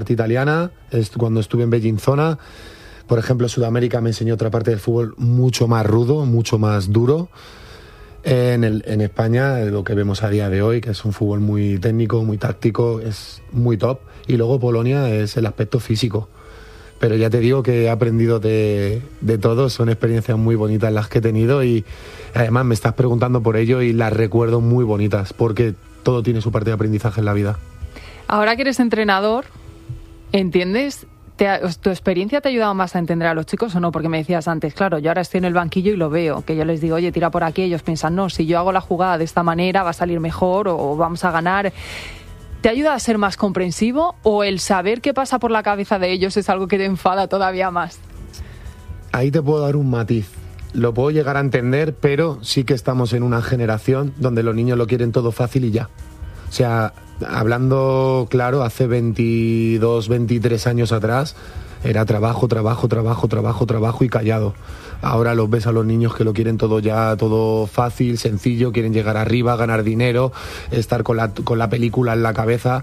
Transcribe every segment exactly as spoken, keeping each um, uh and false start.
parte italiana, est- cuando estuve en Bellinzona. Por ejemplo, Sudamérica me enseñó otra parte del fútbol mucho más rudo, mucho más duro. En, el, en España, lo que vemos a día de hoy, que es un fútbol muy técnico, muy táctico, es muy top. Y luego Polonia es el aspecto físico. Pero ya te digo que he aprendido de, de todo, son experiencias muy bonitas las que he tenido y además me estás preguntando por ello y las recuerdo muy bonitas, porque todo tiene su parte de aprendizaje en la vida. Ahora que eres entrenador, ¿entiendes? ¿Te ha, ¿Tu experiencia te ha ayudado más a entender a los chicos o no? Porque me decías antes, claro, yo ahora estoy en el banquillo y lo veo, que yo les digo, oye, tira por aquí, ellos piensan, no, si yo hago la jugada de esta manera va a salir mejor o vamos a ganar. ¿Te ayuda a ser más comprensivo o el saber qué pasa por la cabeza de ellos es algo que te enfada todavía más? Ahí te puedo dar un matiz. Lo puedo llegar a entender, pero sí que estamos en una generación donde los niños lo quieren todo fácil y ya. O sea, hablando claro, hace veintidós, veintitrés años atrás era trabajo, trabajo, trabajo, trabajo, trabajo y callado. Ahora los ves a los niños que lo quieren todo ya, todo fácil, sencillo, quieren llegar arriba, ganar dinero, estar con la, con la película en la cabeza.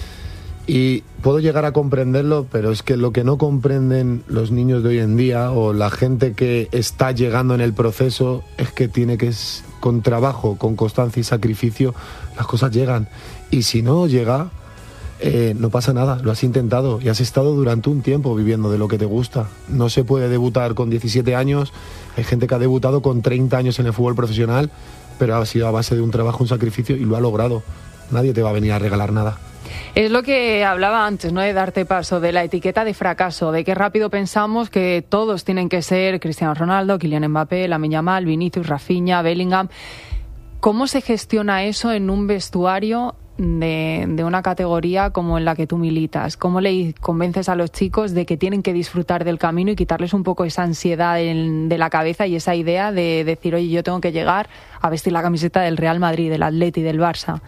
Y puedo llegar a comprenderlo, pero es que lo que no comprenden los niños de hoy en día o la gente que está llegando en el proceso es que tiene que, con trabajo, con constancia y sacrificio, las cosas llegan. Y si no llega, eh, no pasa nada, lo has intentado y has estado durante un tiempo viviendo de lo que te gusta. No se puede debutar con diecisiete años, hay gente que ha debutado con treinta años en el fútbol profesional, pero ha sido a base de un trabajo, un sacrificio y lo ha logrado. Nadie te va a venir a regalar nada. Es lo que hablaba antes, ¿no? De darte paso, de la etiqueta de fracaso, de que rápido pensamos que todos tienen que ser Cristiano Ronaldo, Kylian Mbappé, Lamine Yamal, Vinicius, Rafinha, Bellingham. ¿Cómo se gestiona eso en un vestuario de, de una categoría como en la que tú militas? ¿Cómo le convences a los chicos de que tienen que disfrutar del camino y quitarles un poco esa ansiedad de, de la cabeza y esa idea de decir, oye, yo tengo que llegar a vestir la camiseta del Real Madrid, del Atleti, del Barça?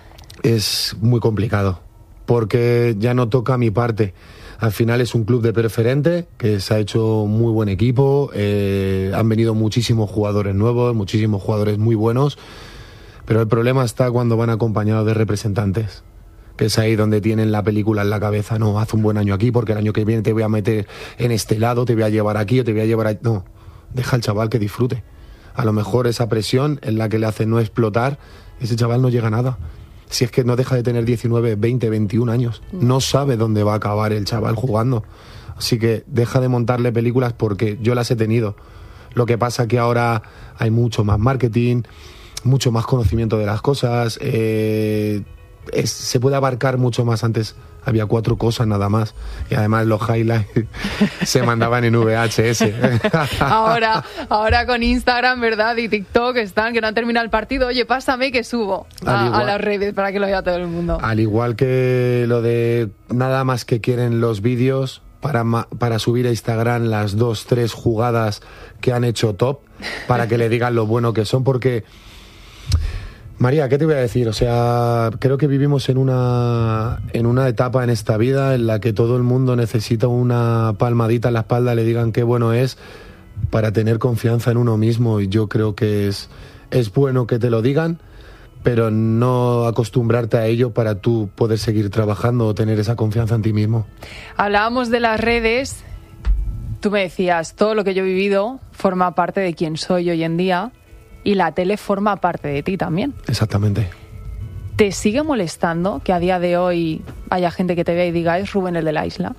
Es muy complicado, porque ya no toca mi parte. Al final es un club de preferente, que se ha hecho muy buen equipo, eh, han venido muchísimos jugadores nuevos, muchísimos jugadores muy buenos, pero el problema está cuando van acompañados de representantes, que es ahí donde tienen la película en la cabeza. No, haz un buen año aquí porque el año que viene te voy a meter en este lado, te voy a llevar aquí o te voy a llevar ahí. No, deja al chaval que disfrute. A lo mejor esa presión en la que le hace no explotar, ese chaval no llega a nada. Si es que no deja de tener diecinueve, veinte, veintiún años. No sabe dónde va a acabar el chaval jugando. Así que deja de montarle películas porque yo las he tenido. Lo que pasa que ahora hay mucho más marketing, mucho más conocimiento de las cosas. Eh, es, se puede abarcar mucho más. Antes había cuatro cosas nada más. Y además los highlights se mandaban en V H S. Ahora, ahora con Instagram, ¿verdad? Y TikTok están, que no han terminado el partido. Oye, pásame que subo a, a las redes para que lo vea todo el mundo. Al igual que lo de nada más que quieren los vídeos para, para subir a Instagram las dos, tres jugadas que han hecho top, para que le digan lo bueno que son, porque... María, ¿qué te voy a decir? O sea, creo que vivimos en una, en una etapa en esta vida en la que todo el mundo necesita una palmadita en la espalda, le digan qué bueno es, para tener confianza en uno mismo. Y yo creo que es, es bueno que te lo digan, pero no acostumbrarte a ello para tú poder seguir trabajando o tener esa confianza en ti mismo. Hablábamos de las redes. Tú me decías, todo lo que yo he vivido forma parte de quién soy hoy en día. Y la tele forma parte de ti también. Exactamente. ¿Te sigue molestando que a día de hoy haya gente que te vea y diga, es Rubén el de la isla?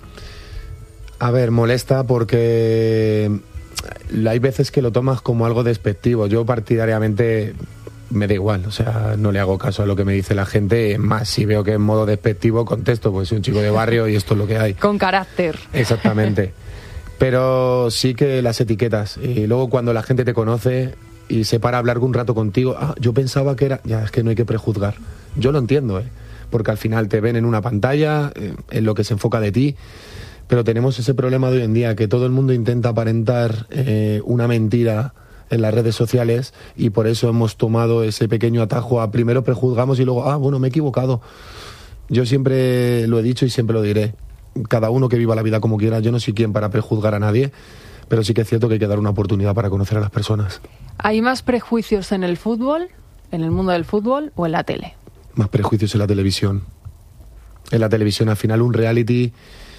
A ver, molesta porque hay veces que lo tomas como algo despectivo. Yo partidariamente me da igual, o sea, no le hago caso a lo que me dice la gente. Más, si veo que en modo despectivo contesto, pues soy un chico de barrio y esto es lo que hay. Con carácter. Exactamente. Pero sí que las etiquetas. Y luego cuando la gente te conoce... y se para a hablar un rato contigo, ah, yo pensaba que era... Ya, es que no hay que prejuzgar. Yo lo entiendo, ¿eh? Porque al final te ven en una pantalla, eh, en lo que se enfoca de ti, pero tenemos ese problema de hoy en día, que todo el mundo intenta aparentar eh, una mentira en las redes sociales, y por eso hemos tomado ese pequeño atajo a primero prejuzgamos y luego, ah, bueno, me he equivocado. Yo siempre lo he dicho y siempre lo diré. Cada uno que viva la vida como quiera, yo no soy quien para prejuzgar a nadie, pero sí que es cierto que hay que dar una oportunidad para conocer a las personas. ¿Hay más prejuicios en el fútbol, en el mundo del fútbol o en la tele? Más prejuicios en la televisión. En la televisión, al final, un reality